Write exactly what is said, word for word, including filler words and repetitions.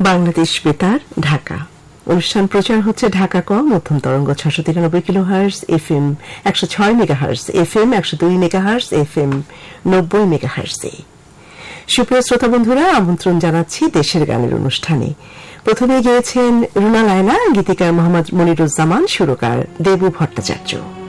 বাংলাদেশ বেতার ঢাকা অনুষ্ঠান প্রচার হচ্ছে ঢাকা ক মধ্যম তরঙ্গ ছশো তিরানব্বই কিলো হার্স এফ এম একশো ছয় মেগা হার্স এফ এম একশো দুই মেগা হার্স এফ এম নব্বই মেগা হার্সে। সুপ্রিয় শ্রোতা বন্ধুরা, আমন্ত্রণ জানাচ্ছি দেশের গানের অনুষ্ঠানে। প্রথমে গিয়েছেন রুনা লায়লা, গীতিকার মোহাম্মদ মনিরুজ্জামান, সুরকার দেবু ভট্টাচার্য।